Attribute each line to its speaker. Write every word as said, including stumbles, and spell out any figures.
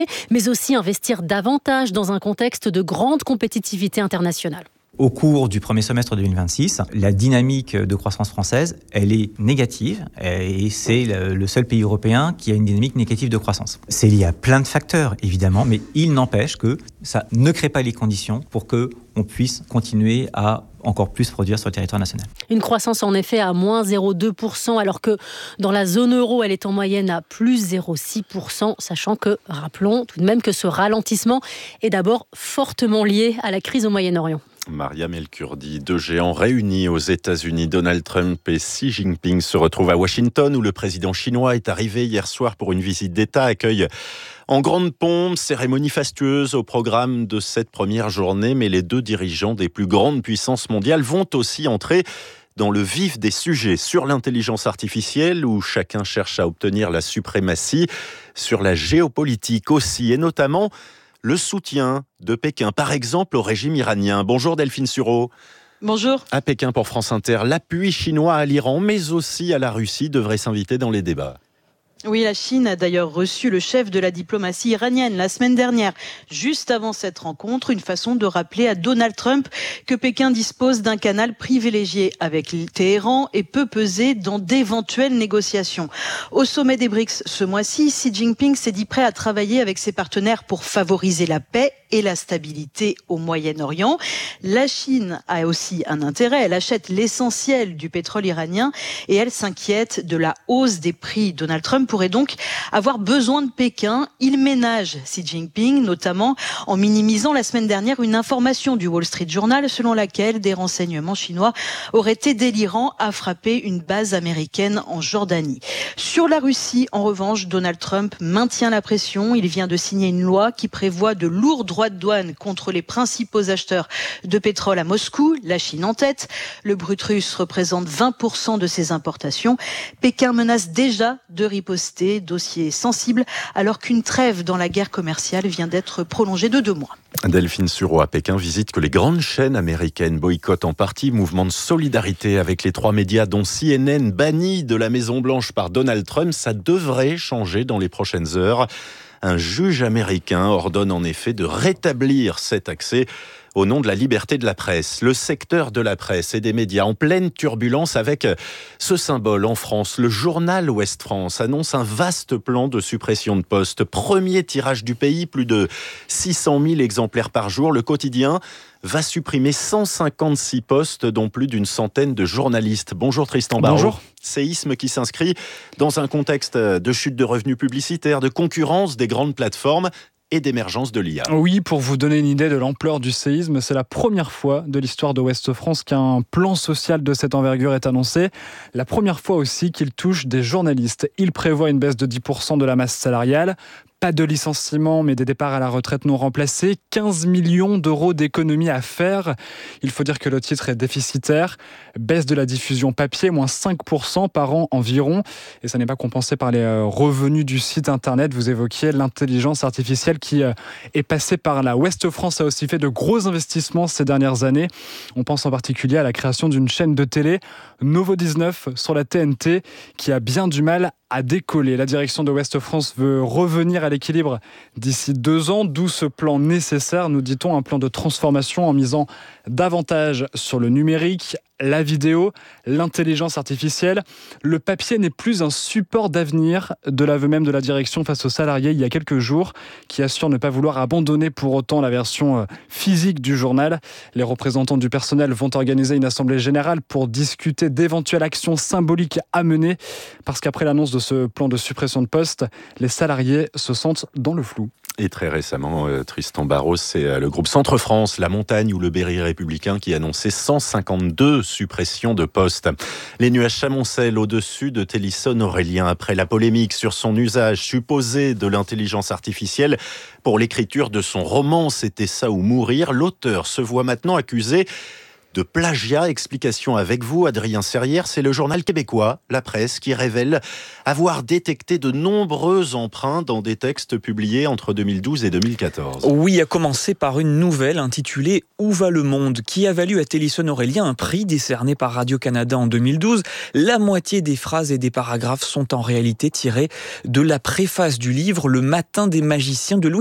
Speaker 1: mais aussi investir davantage dans un contexte de grande compétitivité internationale.
Speaker 2: Au cours du premier semestre deux mille vingt-six, la dynamique de croissance française, elle est négative et c'est le seul pays européen qui a une dynamique négative de croissance. C'est lié à plein de facteurs, évidemment, mais il n'empêche que ça ne crée pas les conditions pour qu'on puisse continuer à encore plus produire sur le territoire national.
Speaker 1: Une croissance en effet à moins zéro virgule deux pour cent, alors que dans la zone euro, elle est en moyenne à plus zéro virgule six pour cent, sachant que, rappelons tout de même que ce ralentissement est d'abord fortement lié à la crise au Moyen-Orient.
Speaker 3: Mariam El-Kurdi, deux géants réunis aux États-Unis. Donald Trump et Xi Jinping se retrouvent à Washington, où le président chinois est arrivé hier soir pour une visite d'État, accueil en grande pompe, cérémonie fastueuse au programme de cette première journée. Mais les deux dirigeants des plus grandes puissances mondiales vont aussi entrer dans le vif des sujets, sur l'intelligence artificielle, où chacun cherche à obtenir la suprématie, sur la géopolitique aussi, et notamment le soutien de Pékin, par exemple, au régime iranien. Bonjour Delphine Sureau.
Speaker 4: Bonjour.
Speaker 3: À Pékin pour France Inter, l'appui chinois à l'Iran, mais aussi à la Russie, devrait s'inviter dans les débats.
Speaker 4: Oui, la Chine a d'ailleurs reçu le chef de la diplomatie iranienne la semaine dernière. Juste avant cette rencontre, une façon de rappeler à Donald Trump que Pékin dispose d'un canal privilégié avec Téhéran et peut peser dans d'éventuelles négociations. Au sommet des BRICS ce mois-ci, Xi Jinping s'est dit prêt à travailler avec ses partenaires pour favoriser la paix et la stabilité au Moyen-Orient. La Chine a aussi un intérêt. Elle achète l'essentiel du pétrole iranien et elle s'inquiète de la hausse des prix. Donald Trump pourrait donc avoir besoin de Pékin. Il ménage Xi Jinping, notamment en minimisant la semaine dernière une information du Wall Street Journal selon laquelle des renseignements chinois auraient aidé l'Iran à frapper une base américaine en Jordanie. Sur la Russie, en revanche, Donald Trump maintient la pression. Il vient de signer une loi qui prévoit de lourds droits de douane contre les principaux acheteurs de pétrole à Moscou, la Chine en tête. Le brut russe représente vingt pour cent de ses importations. Pékin menace déjà de riposter, dossier sensible, alors qu'une trêve dans la guerre commerciale vient d'être prolongée de deux mois.
Speaker 3: Delphine Sureau à Pékin visite que les grandes chaînes américaines boycottent en partie, mouvement de solidarité avec les trois médias dont C N N banni de la Maison-Blanche par Donald Trump. Ça devrait changer dans les prochaines heures. Un juge américain ordonne en effet de rétablir cet accès au nom de la liberté de la presse. Le secteur de la presse et des médias en pleine turbulence avec ce symbole en France. Le journal Ouest France annonce un vaste plan de suppression de postes. Premier tirage du pays, plus de six cent mille exemplaires par jour. Le quotidien va supprimer cent cinquante-six postes, dont plus d'une centaine de journalistes. Bonjour Tristan Barraud.
Speaker 5: Bonjour.
Speaker 3: Séisme qui s'inscrit dans un contexte de chute de revenus publicitaires, de concurrence des grandes plateformes et d'émergence de l'I A.
Speaker 5: Oui, pour vous donner une idée de l'ampleur du séisme, c'est la première fois de l'histoire de Ouest France qu'un plan social de cette envergure est annoncé. La première fois aussi qu'il touche des journalistes. Il prévoit une baisse de dix pour cent de la masse salariale. Pas de licenciements, mais des départs à la retraite non remplacés. quinze millions d'euros d'économies à faire. Il faut dire que le titre est déficitaire. Baisse de la diffusion papier, moins cinq pour cent par an environ. Et ça n'est pas compensé par les revenus du site internet. Vous évoquiez l'intelligence artificielle qui est passée par là. Ouest France a aussi fait de gros investissements ces dernières années. On pense en particulier à la création d'une chaîne de télé, Novo dix-neuf, sur la T N T, qui a bien du mal à décoller. La direction de Ouest France veut revenir à l'équilibre d'ici deux ans, d'où ce plan nécessaire, nous dit-on, un plan de transformation en misant davantage sur le numérique, la vidéo, l'intelligence artificielle. Le papier n'est plus un support d'avenir, de l'aveu même de la direction face aux salariés il y a quelques jours, qui assurent ne pas vouloir abandonner pour autant la version physique du journal. Les représentants du personnel vont organiser une assemblée générale pour discuter d'éventuelles actions symboliques à mener, parce qu'après l'annonce de ce plan de suppression de postes, les salariés se sentent dans le flou.
Speaker 3: Et très récemment, euh, Tristan Barraud, c'est euh, le groupe Centre France, La Montagne ou le Berry républicain qui annonçait cent cinquante-deux suppressions de postes. Les nuages s'amoncellent au-dessus de Télisson Aurélien après la polémique sur son usage supposé de l'intelligence artificielle pour l'écriture de son roman « C'était ça ou mourir ». L'auteur se voit maintenant accusé de plagiat. Explication avec vous, Adrien Serrière. C'est le journal québécois, La Presse, qui révèle avoir détecté de nombreux emprunts dans des textes publiés entre deux mille douze et deux mille quatorze.
Speaker 6: Oui, à commencer par une nouvelle intitulée « Où va le monde ?» qui a valu à Télisson Aurélien un prix décerné par Radio-Canada en deux mille douze. La moitié des phrases et des paragraphes sont en réalité tirés de la préface du livre « Le matin des magiciens » de Louis